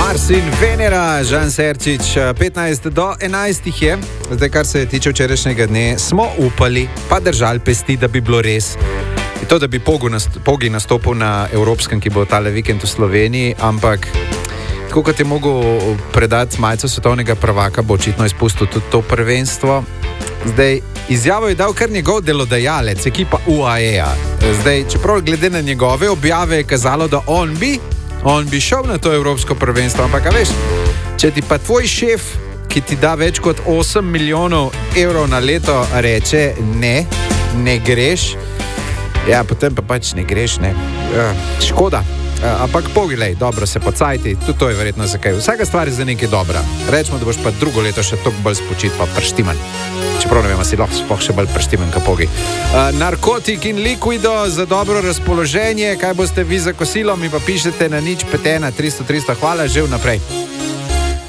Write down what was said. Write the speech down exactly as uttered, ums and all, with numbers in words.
Mars in Venera, Žan Serčič, petnajst do enajstih je. Zdaj, kar se tiče včerajšnjega dne, smo upali, pa držali pesti, da bi bilo res. To, da bi Pogi nastopil na Evropskem, ki bo tale vikend v Sloveniji, ampak tako kot je mogel predati majico svetovnega prvaka, bo očitno izpustil tudi to prvenstvo. Zdaj, izjavo je dal kar njegov delodajalec, ekipa U A E-a. Zdaj, čeprav glede na njegove objave je kazalo, da on bi, on bi šel na to Evropsko prvenstvo, ampak a veš, če ti pa tvoj šef, ki ti da več kot osem milijonov evrov na leto, reče ne, ne greš, ja, potem pa pač ne greš, ne. Ja, škoda. Uh, ampak pogledaj, dobro se pocajti, tudi to je verjetno zakaj. Vsaka stvar je za nekaj dobra. Rečemo, da boš pa drugo leto še toliko bolj spočit, pa prštiman. Čeprav ne vem, si lahko spoh še bolj prštiman, ka Pogi. Uh, narkotik in likvido za dobro razpoloženje. Kaj boste vi za kosilo, mi pa pišete na nič pet ena tristo tristo. Hvala, že vnaprej.